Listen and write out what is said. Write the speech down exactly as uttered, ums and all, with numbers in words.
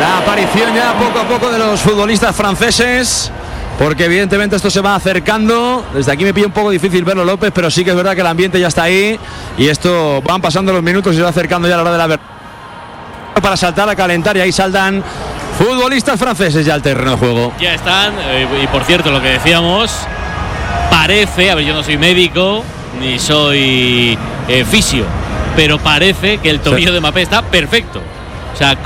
la aparición ya poco a poco de los futbolistas franceses, porque evidentemente esto se va acercando. Desde aquí me pilla un poco difícil verlo, López, pero sí que es verdad que el ambiente ya está ahí y esto van pasando los minutos y se va acercando ya la hora de la verdad para saltar a calentar, y ahí saltan futbolistas franceses ya al terreno de juego. Ya están, eh, y por cierto, lo que decíamos, parece, a ver, yo no soy médico ni soy eh, fisio, pero parece que el tobillo sí. de Mbappé está perfecto. O sea,